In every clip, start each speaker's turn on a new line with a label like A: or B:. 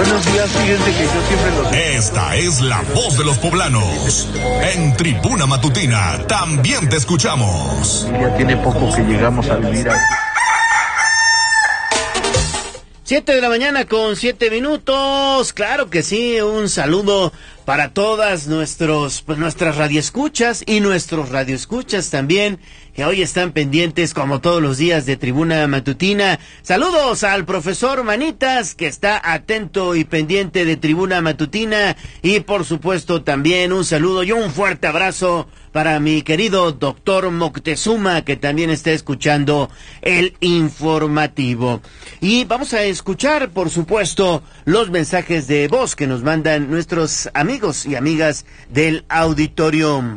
A: Buenos días, fíjense que yo siempre los...
B: Esta es la voz de los poblanos. En Tribuna Matutina también te escuchamos.
A: Ya tiene poco que llegamos a vivir aquí.
C: 7 de la mañana con 7 minutos, claro que sí, un saludo para todas nuestras radioescuchas y nuestros radioescuchas también, que hoy están pendientes como todos los días de Tribuna Matutina. Saludos al profesor Manitas, que está atento y pendiente de Tribuna Matutina, y por supuesto también un saludo y un fuerte abrazo para mi querido doctor Moctezuma, que también está escuchando el informativo. Y vamos a escuchar, por supuesto, los mensajes de voz que nos mandan nuestros amigos y amigas del auditorio.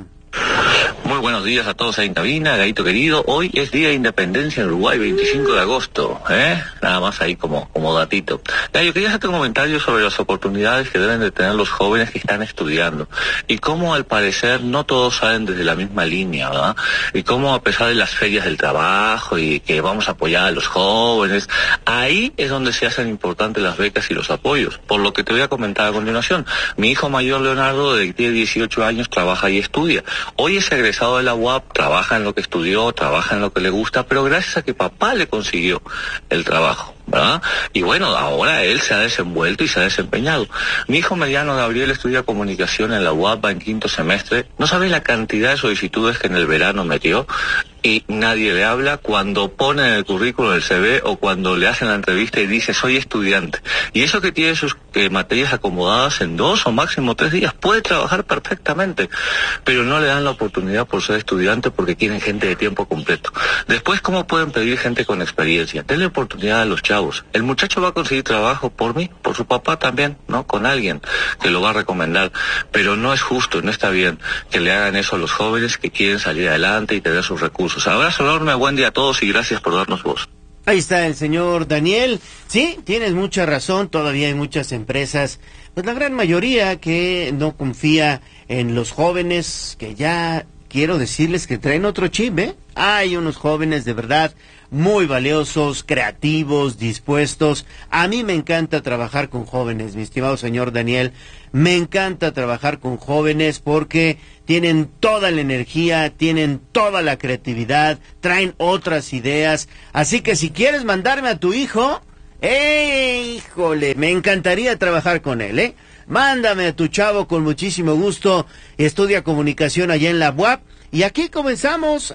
D: Muy buenos días a todos ahí en cabina, Gaito querido. Hoy es Día de Independencia en Uruguay, 25 de agosto, nada más ahí como datito. Yo quería hacerte un comentario sobre las oportunidades que deben de tener los jóvenes que están estudiando y cómo al parecer no todos salen desde la misma línea, ¿verdad? Y cómo a pesar de las ferias del trabajo y que vamos a apoyar a los jóvenes, ahí es donde se hacen importantes las becas y los apoyos, por lo que te voy a comentar a continuación. Mi hijo mayor Leonardo, de 18 años, trabaja y estudia. Hoy es egresado de la UAP, trabaja en lo que estudió, trabaja en lo que le gusta, pero gracias a que papá le consiguió el trabajo, ¿verdad? Y bueno, ahora él se ha desenvuelto y se ha desempeñado. Mi hijo mediano Gabriel estudia comunicación en la UAP en 5º semestre. No sabe la cantidad de solicitudes que en el verano metió y nadie le habla cuando pone en el currículum el CV o cuando le hacen la entrevista y dice soy estudiante. Y eso que tiene sus materias acomodadas en 2 o máximo 3 días, puede trabajar perfectamente, pero no le dan la oportunidad por ser estudiante porque quieren gente de tiempo completo. Después, ¿cómo pueden pedir gente con experiencia? Denle oportunidad a los chavos. El muchacho va a conseguir trabajo por mí, por su papá también, ¿no? Con alguien que lo va a recomendar. Pero no es justo, no está bien que le hagan eso a los jóvenes que quieren salir adelante y tener sus recursos. Abrazo enorme, buen día a todos y gracias por darnos voz.
C: Ahí está el señor Daniel. Sí, tienes mucha razón, todavía hay muchas empresas, pues la gran mayoría que no confía en los jóvenes, que ya quiero decirles que traen otro chip, ¿eh? Hay unos jóvenes de verdad muy valiosos, creativos, dispuestos. A mí me encanta trabajar con jóvenes, mi estimado señor Daniel. Me encanta trabajar con jóvenes porque tienen toda la energía, tienen toda la creatividad, traen otras ideas. Así que si quieres mandarme a tu hijo, híjole, me encantaría trabajar con él, ¿eh? Mándame a tu chavo con muchísimo gusto. Estudia comunicación allá en la UAP. Y aquí comenzamos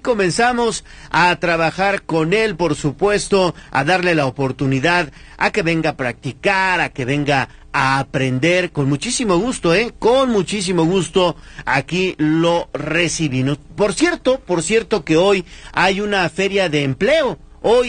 C: a trabajar con él, por supuesto, a darle la oportunidad a que venga a practicar, a que venga a aprender, con muchísimo gusto, con muchísimo gusto, aquí lo recibimos. Por cierto que hoy hay una feria de empleo,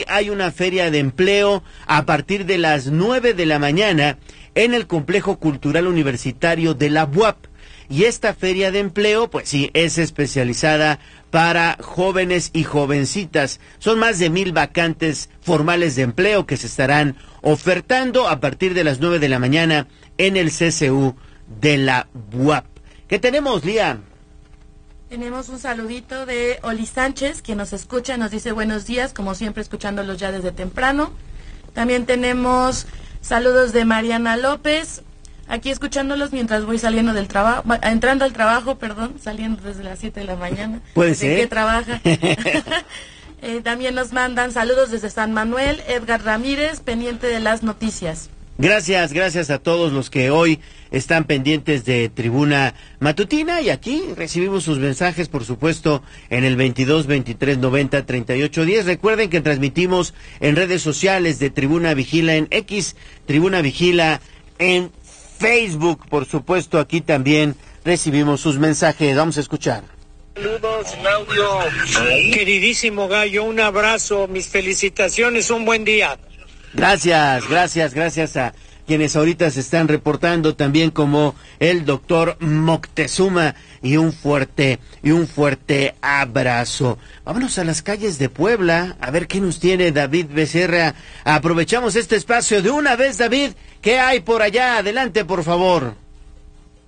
C: a partir de las 9 de la mañana en el Complejo Cultural Universitario de la UAP. Y esta feria de empleo, pues sí, es especializada para jóvenes y jovencitas. Son más de 1,000 vacantes formales de empleo que se estarán ofertando a partir de las 9 de la mañana en el CCU de la UAP. ¿Qué tenemos, Lía?
E: Tenemos un saludito de Oli Sánchez, que nos escucha, nos dice buenos días, como siempre escuchándolos ya desde temprano. También tenemos saludos de Mariana López, aquí escuchándolos mientras voy saliendo del trabajo, entrando al trabajo, saliendo desde las 7 de la mañana.
C: Puede ser.
E: ¿De qué trabaja? También nos mandan saludos desde San Manuel, Edgar Ramírez, pendiente de las noticias.
C: Gracias a todos los que hoy están pendientes de Tribuna Matutina, y aquí recibimos sus mensajes, por supuesto, en el 22 23 90 38 10. Recuerden que transmitimos en redes sociales de Tribuna Vigila en X, Tribuna Vigila en Facebook. Por supuesto, aquí también recibimos sus mensajes. Vamos a escuchar.
F: Saludos, Claudio. Queridísimo Gallo, un abrazo, mis felicitaciones, un buen día.
C: Gracias a quienes ahorita se están reportando, también como el doctor Moctezuma, y un fuerte abrazo. Vámonos a las calles de Puebla, a ver qué nos tiene David Becerra. Aprovechamos este espacio de una vez, David. ¿Qué hay por allá? Adelante, por favor.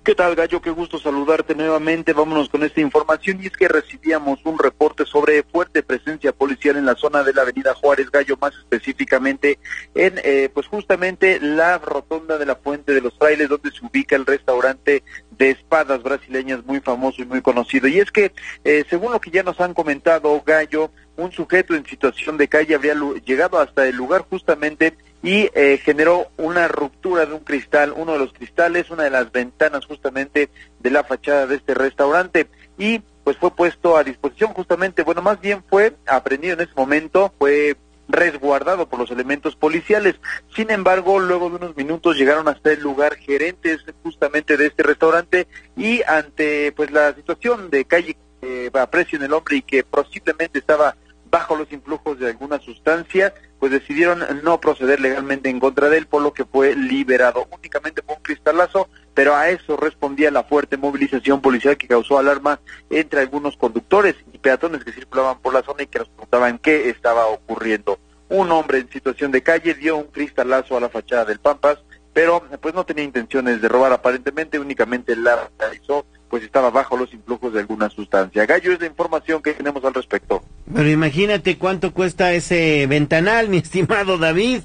G: ¿Qué tal, Gallo? Qué gusto saludarte nuevamente. Vámonos con esta información, y es que recibíamos un reporte sobre fuerte presencia policial en la zona de la avenida Juárez, Gallo, más específicamente en, pues justamente la rotonda de la Fuente de los Frailes, donde se ubica el restaurante de espadas brasileñas muy famoso y muy conocido. Y es que, según lo que ya nos han comentado, Gallo, un sujeto en situación de calle habría llegado hasta el lugar justamente y generó una ruptura de un cristal, uno de los cristales, una de las ventanas justamente de la fachada de este restaurante, y pues fue puesto a disposición justamente, bueno, más bien fue aprendido en ese momento, fue resguardado por los elementos policiales. Sin embargo, luego de unos minutos llegaron hasta el lugar gerentes justamente de este restaurante, y ante pues la situación de calle que aprecian el hombre y que posiblemente estaba bajo los influjos de alguna sustancia, pues decidieron no proceder legalmente en contra de él, por lo que fue liberado. Únicamente fue un cristalazo, pero a eso respondía la fuerte movilización policial que causó alarma entre algunos conductores y peatones que circulaban por la zona y que nos preguntaban qué estaba ocurriendo. Un hombre en situación de calle dio un cristalazo a la fachada del Pampas, pero pues no tenía intenciones de robar aparentemente, únicamente la realizó, pues estaba bajo los influjos de alguna sustancia. Gallo, es la información que tenemos al respecto.
C: Pero imagínate cuánto cuesta ese ventanal, mi estimado David.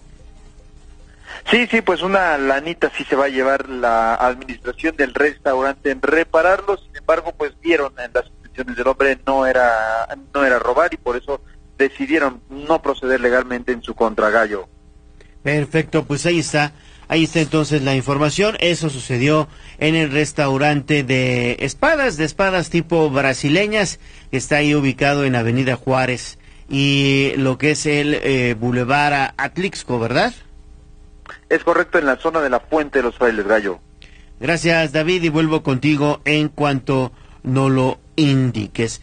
G: Sí, pues una lanita sí se va a llevar la administración del restaurante en repararlo. Sin embargo, pues vieron en las intenciones del hombre no era robar, y por eso decidieron no proceder legalmente en su contra, Gallo.
C: Perfecto, pues ahí está entonces la información. Eso sucedió en el restaurante de espadas tipo brasileñas, que está ahí ubicado en Avenida Juárez y lo que es el Boulevard Atlixco, ¿verdad?
G: Es correcto, en la zona de la Fuente de los Frailes, Gallo.
C: Gracias, David, y vuelvo contigo en cuanto no lo indiques.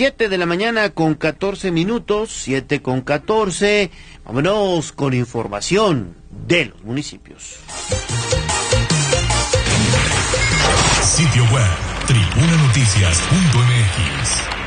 C: 7:14 a.m, 7:14. Vámonos con información de los municipios.
B: Sitio web tribunanoticias.mx.